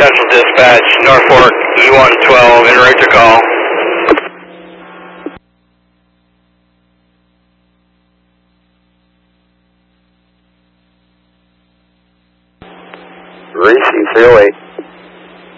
Central Dispatch, Norfolk E112, interact your call. Receive 308.